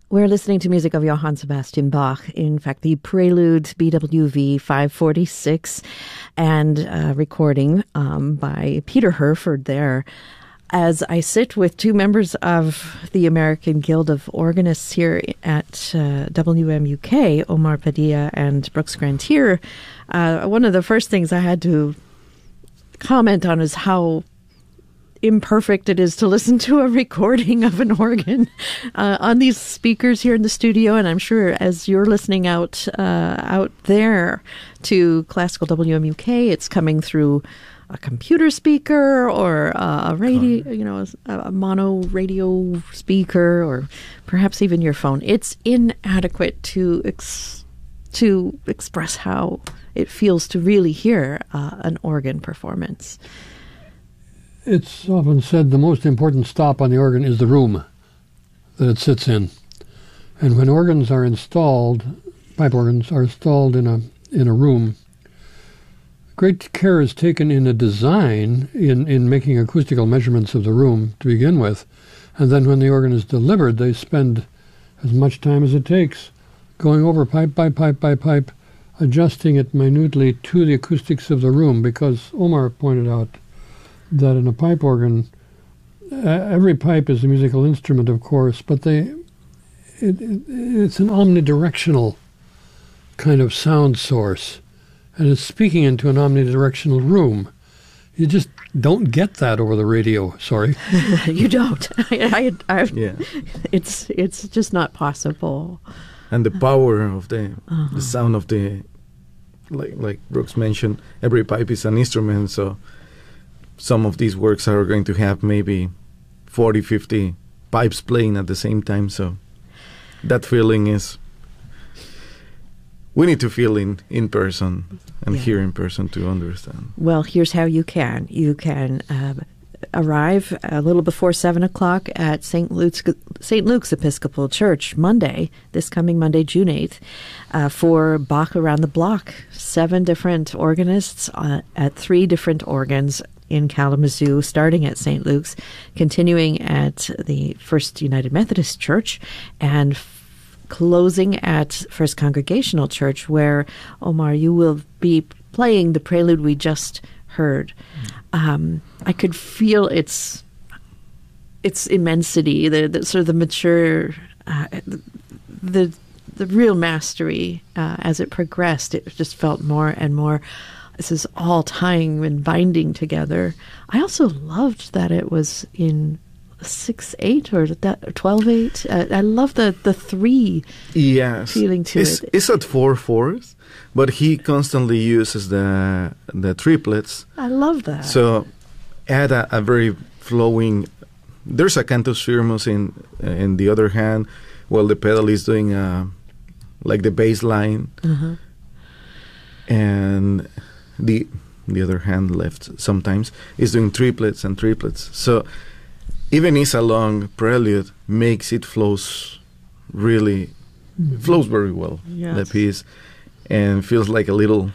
We're listening to music of Johann Sebastian Bach. In fact, the Prelude BWV 546 and recording by Peter Herford there. As I sit with two members of the American Guild of Organists here at WMUK, Omar Padilla and Brooks Grantier, one of the first things I had to comment on is how imperfect it is to listen to a recording of an organ on these speakers here in the studio, and I'm sure as you're listening out there to Classical WMUK, it's coming through a computer speaker or a radio, a mono radio speaker, or perhaps even your phone. It's inadequate to express how it feels to really hear an organ performance. It's often said the most important stop on the organ is the room that it sits in. And when organs are installed, pipe organs are installed in a room, great care is taken in the design in making acoustical measurements of the room to begin with. And then when the organ is delivered, they spend as much time as it takes going over pipe by pipe by pipe, adjusting it minutely to the acoustics of the room, because Omar pointed out that in a pipe organ, every pipe is a musical instrument, of course, but it's an omnidirectional kind of sound source, and it's speaking into an omnidirectional room. You just don't get that over the radio. Sorry, you don't. Yeah. It's just not possible. And the power of the sound of the, like Brooks mentioned, every pipe is an instrument, so some of these works are going to have maybe 40, 50 pipes playing at the same time. So that feeling is, we need to feel in person and hear in person to understand. Well, here's how you can. You can arrive a little before 7 o'clock at St. Luke's Episcopal Church this coming Monday, June 8th, for Bach Around the Block. 7 different organists at 3 different organs in Kalamazoo, starting at St. Luke's, continuing at the First United Methodist Church, and closing at First Congregational Church, where, Omar, you will be playing the prelude we just heard. I could feel its immensity, the sort of the mature, the real mastery as it progressed. It just felt more and more, this is all tying and binding together. I also loved that it was in 6/8 or 12/8. I love the 3 feeling to it. It's at 4/4, but he constantly uses the triplets. I love that. So add a very flowing. There's a cantus firmus in the other hand, while the pedal is doing like the bass line, and the other hand left sometimes is doing triplets and triplets. So even it's a long prelude, makes it flows very well, the piece, and feels like a little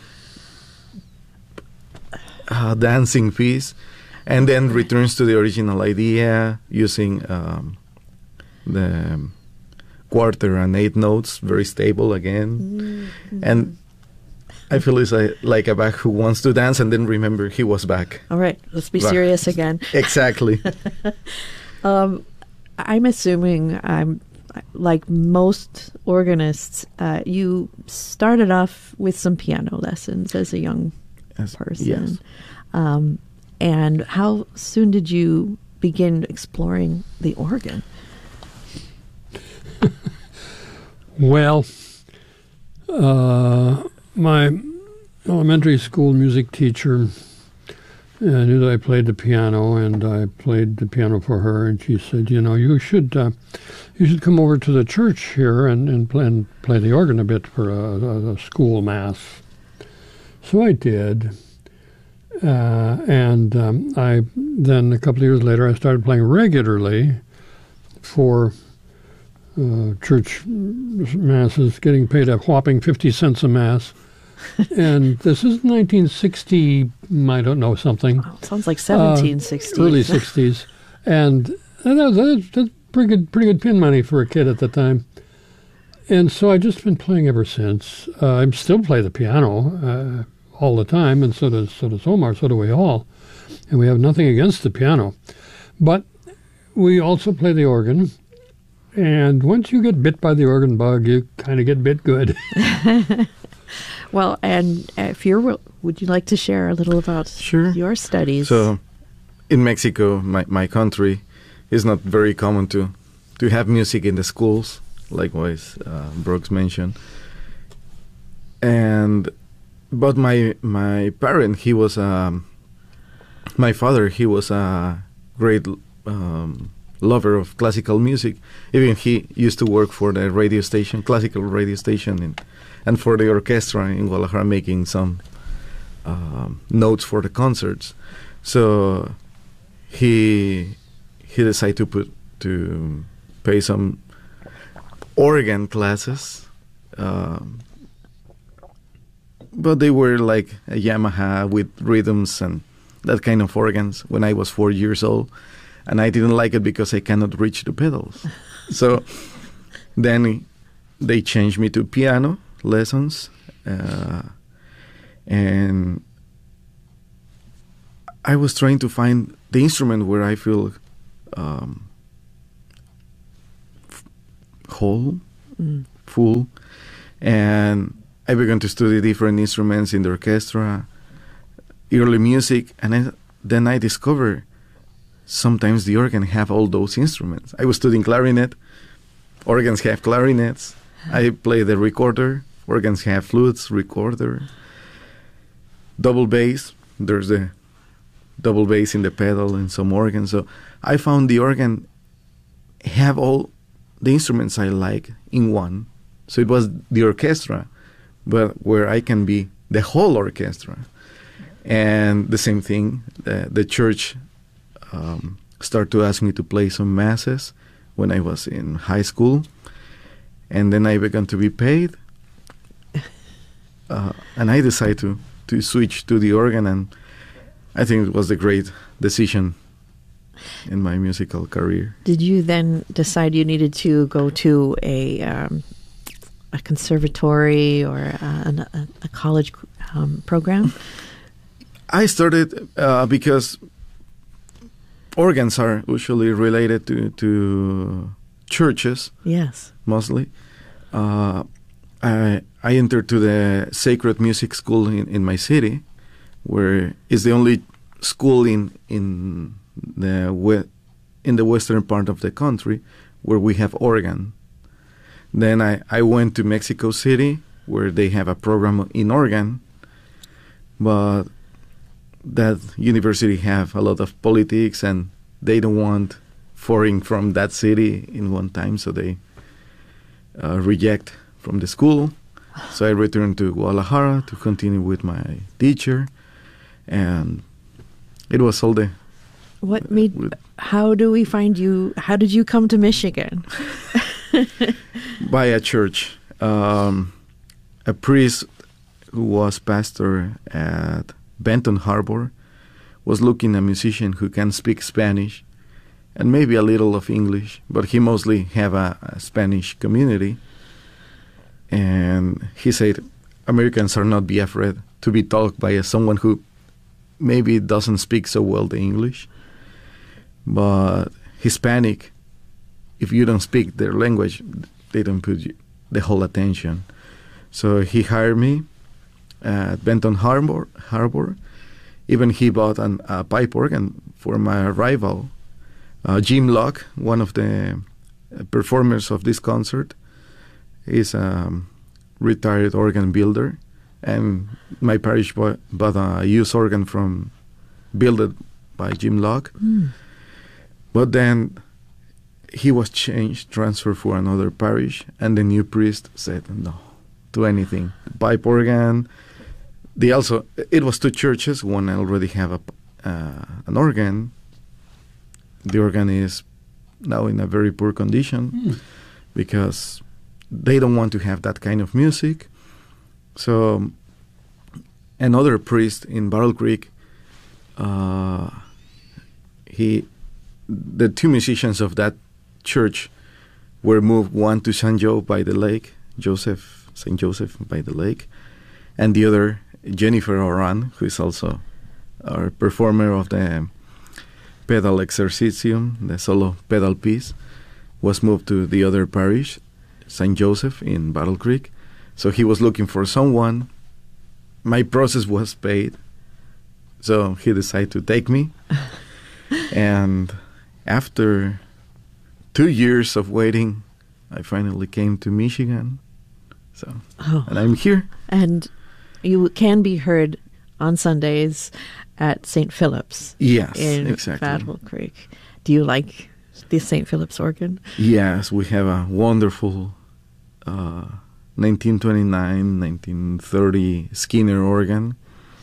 dancing piece, and then returns to the original idea using the quarter and 8 notes, very stable again, and I feel it's like a Bach who wants to dance and then remember he was back. All right, let's be serious again. Exactly. I'm assuming, like most organists, you started off with some piano lessons as a young person. Yes. And how soon did you begin exploring the organ? Well, my elementary school music teacher knew that I played the piano, and I played the piano for her, and she said, you should come over to the church here and play the organ a bit for a school mass. So I did, and then a couple of years later I started playing regularly for church masses, getting paid a whopping 50 cents a mass. And this is 1960, I don't know, something. Oh, sounds like 1760s. Early 60s. And that's pretty good pin money for a kid at the time. And so I've just been playing ever since. I still play the piano all the time, and so does Omar, so do we all. And we have nothing against the piano. But we also play the organ. And once you get bit by the organ bug, you kind of get bit good. Well, and if would you like to share a little about your studies? So, in Mexico, my country, it's not very common to have music in the schools, likewise Brooks mentioned. But my parent, he was my father, he was a great lover of classical music. Even he used to work for the radio station, classical radio station, and for the orchestra in Guadalajara, making some notes for the concerts. So he decided to pay some organ classes, but they were like a Yamaha with rhythms and that kind of organs when I was 4 years old, and I didn't like it because I cannot reach the pedals. So then they changed me to piano lessons, and I was trying to find the instrument where I feel whole, full, and I began to study different instruments in the orchestra, early music, and then I discovered sometimes the organ have all those instruments. I was studying clarinet. Organs have clarinets. I play the recorder. Organs have flutes, recorder. Double bass. There's the double bass in the pedal and some organs. So I found the organ have all the instruments I like in one. So it was the orchestra, but where I can be the whole orchestra. And the same thing, the church started to ask me to play some masses when I was in high school. And then I began to be paid. And I decided to switch to the organ, and I think it was a great decision in my musical career. Did you then decide you needed to go to a conservatory or a college program? I started because organs are usually related to churches. Yes. Mostly. I entered to the Sacred Music School in my city, where is the only school in the western part of the country where we have organ. Then I went to Mexico City, where they have a program in organ, but that university have a lot of politics, and they don't want foreign from that city in one time, so they reject from the school. So I returned to Guadalajara to continue with my teacher, and it was all the... How do we find you? How did you come to Michigan? By a church. A priest who was pastor at Benton Harbor was looking a musician who can speak Spanish and maybe a little of English, but he mostly have a Spanish community. And he said, Americans are not be afraid to be talked by someone who maybe doesn't speak so well the English. But Hispanic, if you don't speak their language, they don't put the whole attention. So he hired me at Benton Harbor. Even he bought a pipe organ for my rival, Jim Locke, one of the performers of this concert. He's a retired organ builder, and my parish bought a used organ built by Jim Locke. But then he was transferred for another parish, and the new priest said no to anything. Pipe organ. It was two churches. One already have an organ. The organ is now in a very poor condition because they don't want to have that kind of music. So another priest in Battle Creek, the two musicians of that church were moved, one to St. Joe by the lake, St. Joseph by the lake, and the other, Jennifer Oran, who is also our performer of the pedal exercitium, the solo pedal piece, was moved to the other parish, St. Joseph in Battle Creek. So he was looking for someone. My process was paid, so he decided to take me. And after 2 years of waiting, I finally came to Michigan. So, and I'm here. And you can be heard on Sundays at St. Philip's. Yes, in exactly. Battle Creek. Do you like the St. Philip's organ? Yes, we have a wonderful 1929, 1930 Skinner organ.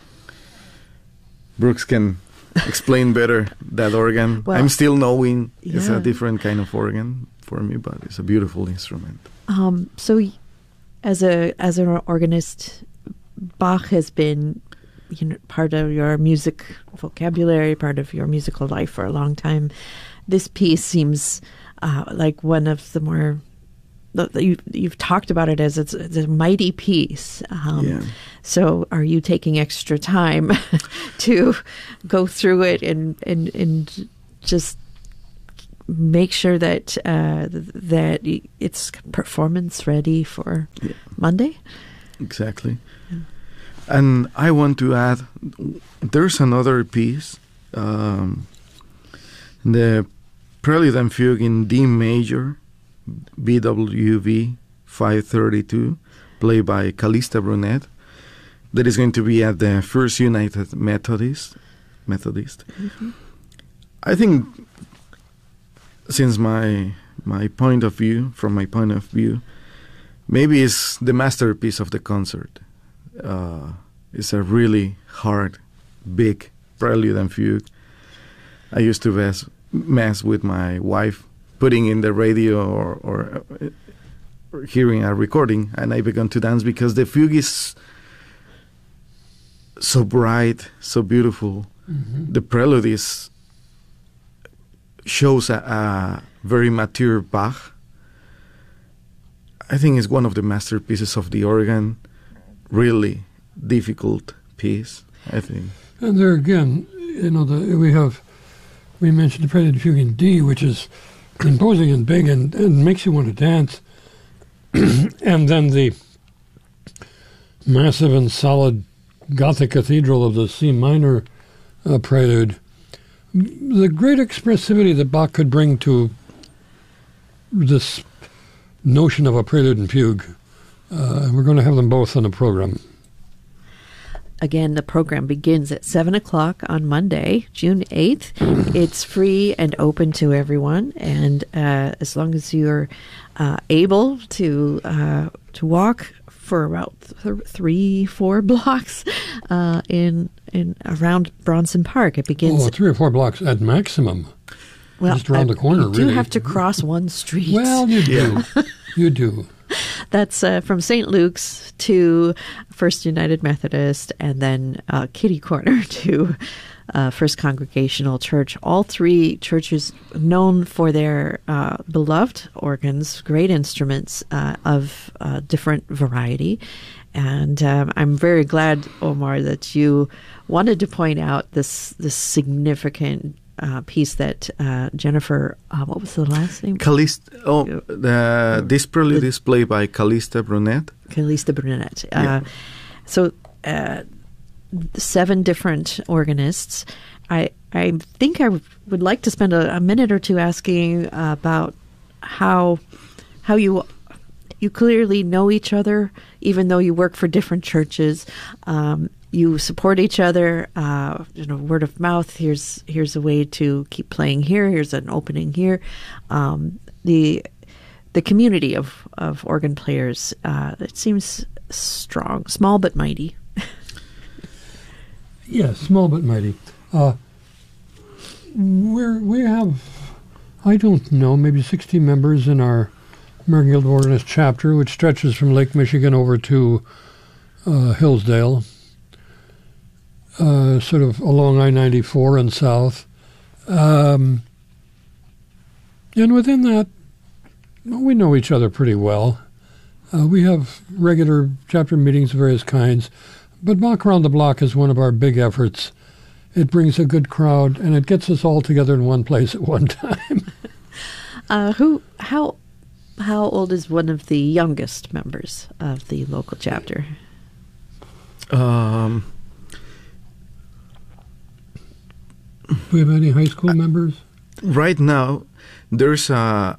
Brooks can explain better that organ. Well, I'm still knowing it's yeah. a different kind of organ for me, but it's a beautiful instrument. So, as an organist, Bach has been, part of your music vocabulary, part of your musical life for a long time. This piece seems like one of the more you've talked about it as it's a mighty piece. Yeah. So, are you taking extra time to go through it and just make sure that that it's performance ready for Monday? Exactly. Yeah. And I want to add, there's another piece, the Prelude and Fugue in D major, BWV 532, played by Calista Brunet, that is going to be at the First United Methodist. Mm-hmm. I think, since my point of view, maybe it's the masterpiece of the concert. It's a really hard, big Prelude and Fugue. I used to mess with my wife, putting in the radio or hearing a recording, and I began to dance because the fugue is so bright, so beautiful. Mm-hmm. The prelude shows a very mature Bach. I think it's one of the masterpieces of the organ. Really difficult piece, I think. And there again, we mentioned the Prelude and Fugue in D, which is imposing and big and makes you want to dance. And then the massive and solid Gothic cathedral of the C minor prelude. The great expressivity that Bach could bring to this notion of a Prelude and Fugue. We're going to have them both on the program. Again, the program begins at 7 o'clock on Monday, June 8th. It's free and open to everyone, and as long as you're able to walk for about 3-4 blocks in around Bronson Park, it begins. 3 or 4 blocks at maximum. Well, just around the corner. You do have to cross one street. Well, you do. You do. That's from St. Luke's to First United Methodist, and then kitty corner to First Congregational Church. All three churches known for their beloved organs, great instruments of different variety. And I'm very glad, Omar, that you wanted to point out this significant piece that Jennifer, what was the last name? This prelude is played by Calista Brunet. Calista Brunet. Yeah. So 7 different organists. I think I would like to spend a minute or two asking about how you clearly know each other, even though you work for different churches. You support each other, word of mouth. Here's a way to keep playing here. Here's an opening here. The community of organ players, it seems strong, small but mighty. Yes, small but mighty. We have, I don't know, maybe 60 members in our American Guild of Organists chapter, which stretches from Lake Michigan over to Hillsdale. Sort of along I-94 and south. And within that, we know each other pretty well. We have regular chapter meetings of various kinds, but Bach Around the Block is one of our big efforts. It brings a good crowd, and it gets us all together in one place at one time. How old is one of the youngest members of the local chapter? Do we have any high school members? Right now, there's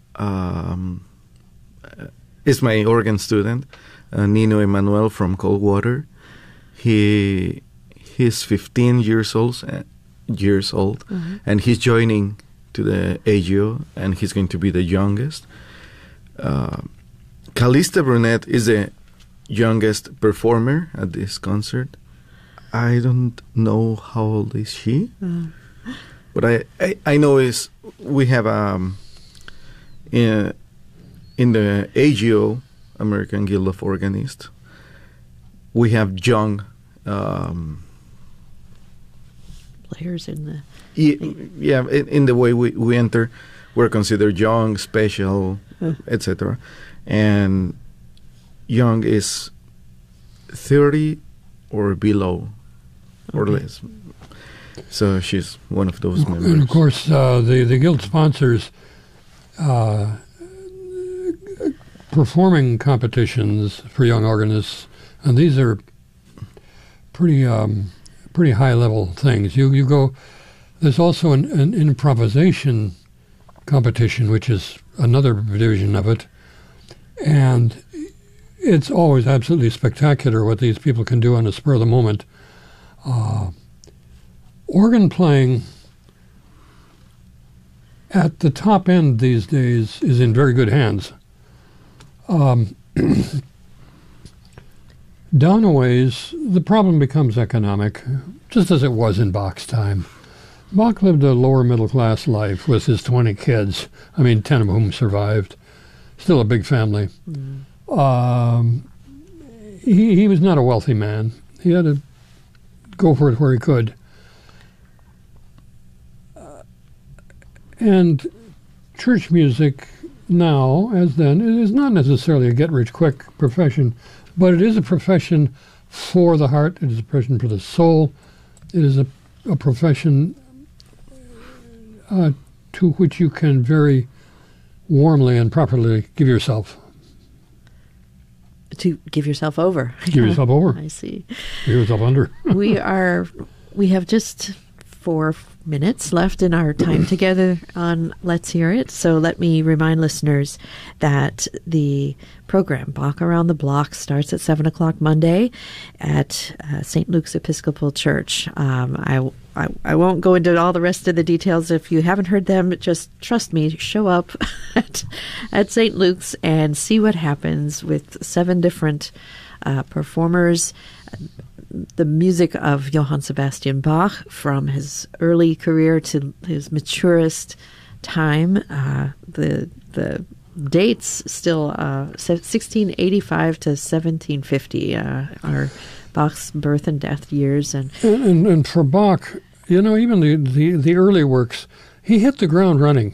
is my organ student, Nino Emanuel from Coldwater. He's 15 years old, and he's joining to the AGO, and he's going to be the youngest. Calista Brunet is the youngest performer at this concert. I don't know how old is she, but I know we have in the AGO, American Guild of Organists, we have young players in the in the way we enter, we're considered young, special, etc. And young is 30 or below, or less. So she's one of those members. And of course, the Guild sponsors performing competitions for young organists, and these are pretty high level things. You go. There's also an improvisation competition, which is another division of it, and it's always absolutely spectacular what these people can do on the spur of the moment. Organ playing at the top end these days is in very good hands. Down a ways, the problem becomes economic, just as it was in Bach's time. Bach lived a lower middle class life with his 20 kids, 10 of whom survived. Still a big family. He was not a wealthy man. He had to go for it where he could. And church music now, as then, it is not necessarily a get-rich-quick profession, but it is a profession for the heart. It is a profession for the soul. It is a profession to which you can very warmly and properly give yourself. To give yourself over. Give yourself over. I see. Give yourself under. We have just 4 minutes left in our time together on Let's Hear It. So let me remind listeners that the program Bach Around the Block starts at 7 o'clock Monday at St. Luke's Episcopal Church. I won't go into all the rest of the details. If you haven't heard them, just trust me, show up at St. Luke's and see what happens with 7 different performers. The music of Johann Sebastian Bach from his early career to his maturest time. The dates still 1685 to 1750 are Bach's birth and death years. And for Bach, even the early works, he hit the ground running.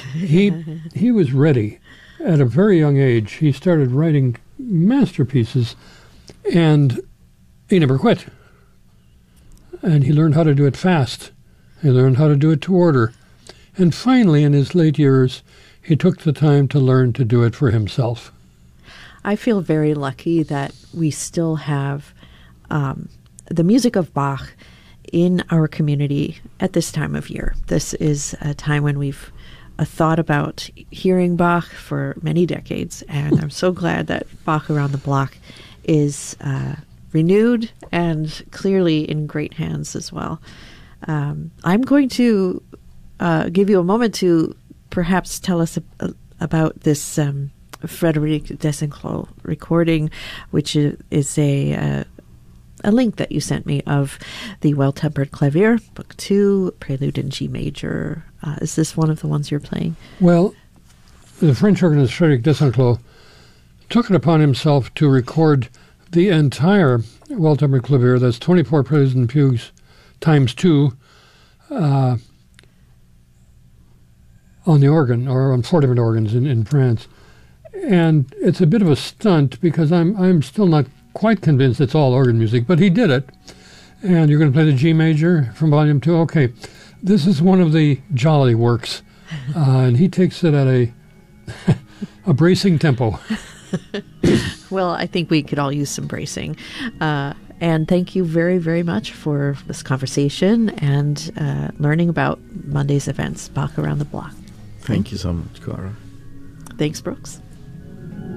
He was ready at a very young age. He started writing masterpieces, and he never quit. And he learned how to do it fast. He learned how to do it to order. And finally, in his late years, he took the time to learn to do it for himself. I feel very lucky that we still have the music of Bach in our community at this time of year. This is a time when we've thought about hearing Bach for many decades, and I'm so glad that Bach Around the Block is renewed and clearly in great hands as well. I'm going to give you a moment to perhaps tell us about this Frederic Desinclos recording, which is a link that you sent me of the Well-Tempered Clavier, Book 2, Prelude in G Major. Is this one of the ones you're playing? Well, the French organist Frederic Desinclos took it upon himself to record the entire Well-Tempered Clavier, that's 24 preludes and fugues times 2, on the organ, or on 4 different organs in France. And it's a bit of a stunt because I'm still not quite convinced it's all organ music, but he did it. And you're going to play the G major from Volume 2? Okay. This is one of the Jolly works, and he takes it at a bracing tempo. Well, I think we could all use some bracing. And thank you very, very much for this conversation and learning about Monday's events, Bach Around the Block. Thank you so much, Cara. Thanks, Brooks.